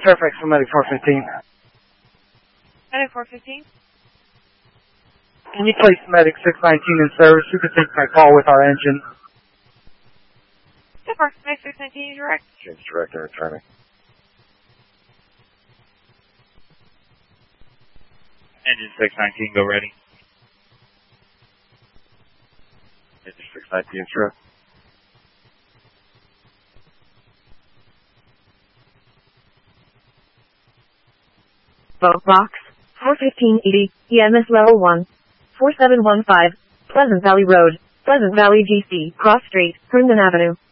Fairfax for Medic 415. Medic 415? Can you place Medic 619 in service? You can take my call with our engine. Fairfax, Medic 619, direct. James direct and returning. Engine 619, go ready. Engine 619, sure. Box 41580, EMS level 1, 4715, Pleasant Valley Road, Pleasant Valley GC, Cross Street, Herndon Avenue.